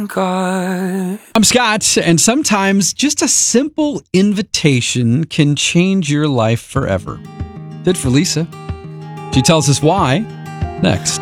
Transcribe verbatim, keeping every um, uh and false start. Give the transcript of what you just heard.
God. I'm Scott, and sometimes just a simple invitation can change your life forever. Did for Lisa. She tells us why next.